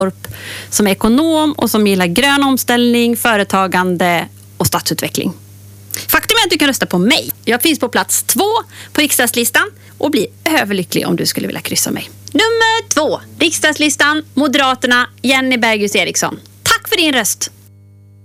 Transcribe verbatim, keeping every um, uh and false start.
som är ekonom och som gillar grön omställning, företagande och stadsutveckling. Faktum är att du kan rösta på mig. Jag finns på plats två på riksdagslistan och blir överlycklig om du skulle vilja kryssa mig. Nummer två, riksdagslistan, Moderaterna, Jenny Bergius Eriksson. Tack för din röst!